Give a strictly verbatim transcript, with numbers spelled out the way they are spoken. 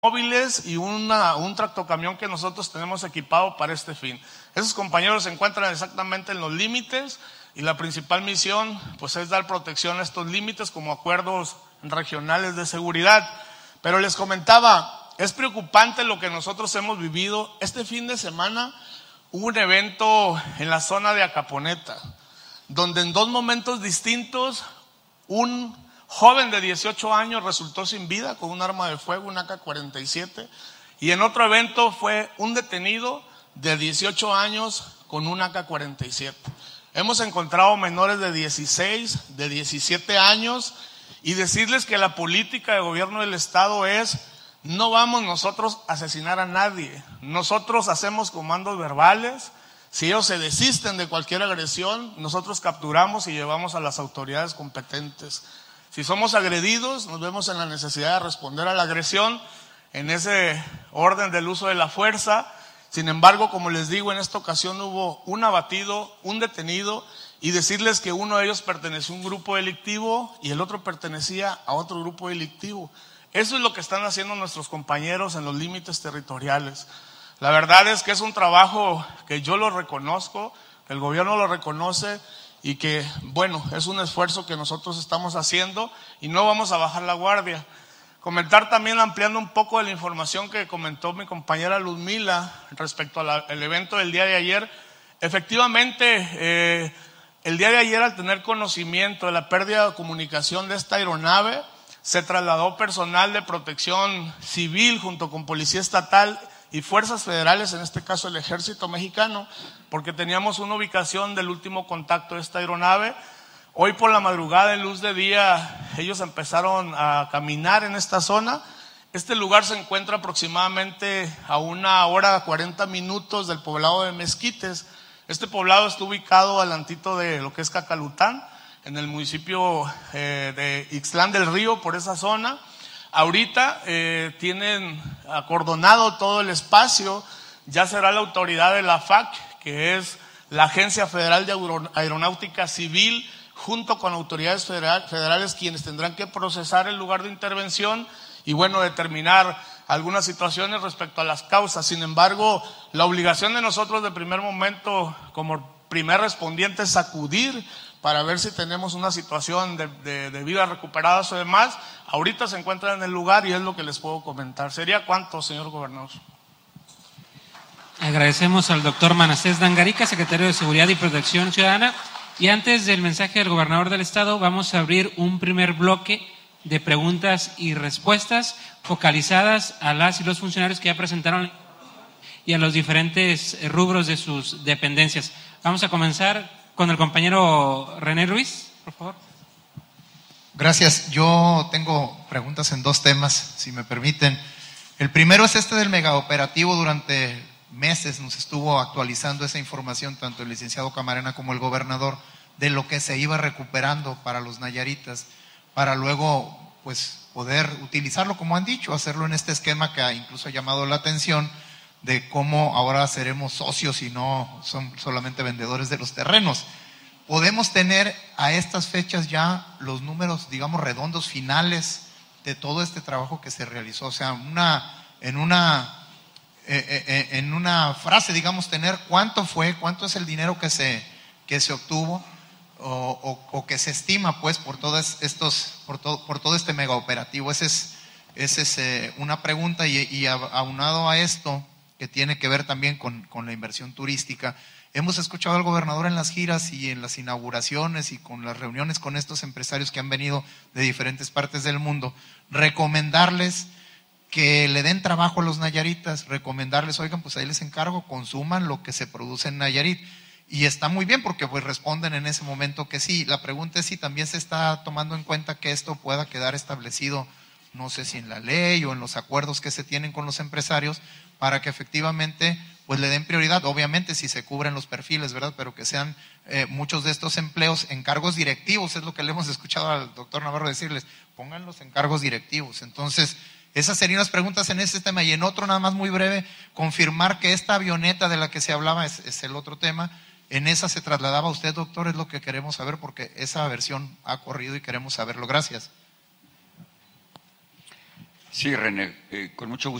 móviles y una, un tractocamión que nosotros tenemos equipado para este fin. Esos compañeros se encuentran exactamente en los límites y la principal misión pues es dar protección a estos límites como acuerdos regionales de seguridad. Pero les comentaba, es preocupante lo que nosotros hemos vivido. Este fin de semana hubo un evento en la zona de Acaponeta, donde en dos momentos distintos un joven de dieciocho años resultó sin vida con un arma de fuego, un A K cuarenta y siete, y en otro evento fue un detenido de dieciocho años con un A K cuarenta y siete. Hemos encontrado menores de dieciséis, de diecisiete años, y decirles que la política de gobierno del Estado es: no vamos nosotros a asesinar a nadie, nosotros hacemos comandos verbales. Si ellos se desisten de cualquier agresión, nosotros capturamos y llevamos a las autoridades competentes. Si somos agredidos, nos vemos en la necesidad de responder a la agresión en ese orden del uso de la fuerza. Sin embargo, como les digo, en esta ocasión hubo un abatido, un detenido, y decirles que uno de ellos perteneció a un grupo delictivo y el otro pertenecía a otro grupo delictivo. Eso es lo que están haciendo nuestros compañeros en los límites territoriales. La verdad es que es un trabajo que yo lo reconozco, que el gobierno lo reconoce, y que, bueno, es un esfuerzo que nosotros estamos haciendo y no vamos a bajar la guardia. Comentar también, ampliando un poco de la información que comentó mi compañera Luzmila respecto al evento del día de ayer. Efectivamente, eh, el día de ayer, al tener conocimiento de la pérdida de comunicación de esta aeronave, se trasladó personal de protección civil junto con policía estatal y fuerzas federales, en este caso el ejército mexicano, porque teníamos una ubicación del último contacto de esta aeronave. Hoy por la madrugada, en luz de día, ellos empezaron a caminar en esta zona. Este lugar se encuentra aproximadamente a una hora cuarenta minutos del poblado de Mezquites. Este poblado está ubicado alantito de lo que es Cacalután, en el municipio eh, de Ixtlán del Río, por esa zona. Ahorita eh, tienen acordonado todo el espacio. Ya será la autoridad de la F A C, que es la Agencia Federal de Aeronáutica Civil, junto con autoridades federal, federales, quienes tendrán que procesar el lugar de intervención y, bueno, determinar algunas situaciones respecto a las causas. Sin embargo, la obligación de nosotros de primer momento, como primer respondiente, es acudir para ver si tenemos una situación de, de, de vidas recuperadas o demás. Ahorita se encuentran en el lugar y es lo que les puedo comentar. ¿Sería cuánto, señor gobernador? Agradecemos al doctor Manasés Dangarica, secretario de Seguridad y Protección Ciudadana. Y antes del mensaje del gobernador del estado, vamos a abrir un primer bloque de preguntas y respuestas focalizadas a las y los funcionarios que ya presentaron y a los diferentes rubros de sus dependencias. Vamos a comenzar con el compañero René Ruiz, por favor. Gracias. Yo tengo preguntas en dos temas, si me permiten. El primero es este del megaoperativo. Durante meses nos estuvo actualizando esa información tanto el licenciado Camarena como el gobernador de lo que se iba recuperando para los nayaritas, para luego pues poder utilizarlo, como han dicho, hacerlo en este esquema que incluso ha llamado la atención de cómo ahora seremos socios y no son solamente vendedores de los terrenos. Podemos tener a estas fechas ya los números, digamos, redondos finales de todo este trabajo que se realizó. O sea, una, en una eh, eh, en una frase, digamos, tener cuánto fue, cuánto es el dinero que se, que se obtuvo o, o, o que se estima, pues, por todos estos, por todo, por todo este megaoperativo. Esa es, esa es eh, una pregunta, y, y aunado a esto, que tiene que ver también con, con la inversión turística. Hemos escuchado al gobernador en las giras y en las inauguraciones y con las reuniones con estos empresarios que han venido de diferentes partes del mundo, recomendarles que le den trabajo a los nayaritas, recomendarles, oigan, pues ahí les encargo, consuman lo que se produce en Nayarit. Y está muy bien porque pues responden en ese momento que sí. La pregunta es si también se está tomando en cuenta que esto pueda quedar establecido, no sé si en la ley o en los acuerdos que se tienen con los empresarios, para que efectivamente pues le den prioridad, obviamente si se cubren los perfiles, ¿verdad? Pero que sean eh, muchos de estos empleos en cargos directivos, es lo que le hemos escuchado al doctor Navarro decirles, pónganlos en cargos directivos. Entonces, esas serían las preguntas en este tema. Y en otro, nada más muy breve, confirmar que esta avioneta de la que se hablaba es, es el otro tema. En esa se trasladaba usted, doctor, es lo que queremos saber, porque esa versión ha corrido y queremos saberlo. Gracias. Sí, René, eh, con mucho gusto.